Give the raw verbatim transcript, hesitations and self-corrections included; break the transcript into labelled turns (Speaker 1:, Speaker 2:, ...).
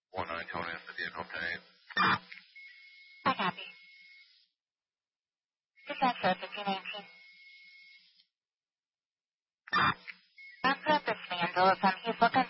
Speaker 1: one nine Tony for the update.
Speaker 2: I copy. Dispatch code fifteen eighteen. Round trip is Mandel from He's looking